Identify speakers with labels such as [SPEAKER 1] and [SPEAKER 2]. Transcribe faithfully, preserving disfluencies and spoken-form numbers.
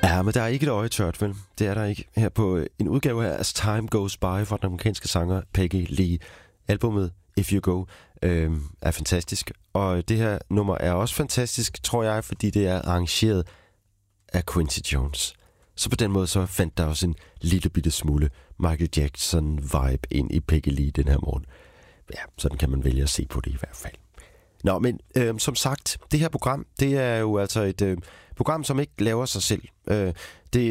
[SPEAKER 1] Ja, men der er ikke et øje tørt, vel? Det er der ikke. Her på en udgave af As Time Goes By fra den amerikanske sanger Peggy Lee. Albummet If You Go øh, er fantastisk. Og det her nummer er også fantastisk, tror jeg, fordi det er arrangeret af Quincy Jones. Så på den måde så fandt der også en lille bitte smule Michael Jackson-vibe ind i Peggy Lee den her morgen. Ja, sådan kan man vælge at se på det i hvert fald. Nå, men øh, som sagt, det her program, det er jo altså et øh, program, som ikke laver sig selv. Øh, det